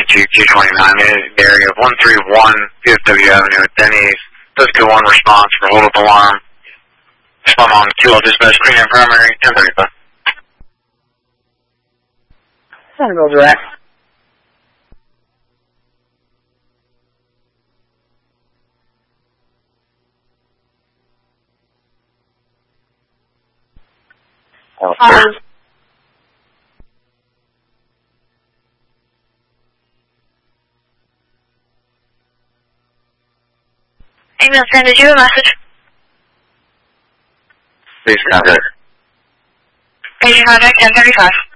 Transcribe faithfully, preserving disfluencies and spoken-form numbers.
to two twenty-nine in the area of one three one P F W Avenue at Denny's. Does two one response for hold up alarm. Respond on Kilo Dispatch, Green and Primary, ten thirty-five. Sorry, Roger that. Um, Email send, did you have a message? Please contact. Page contact ten thirty-five.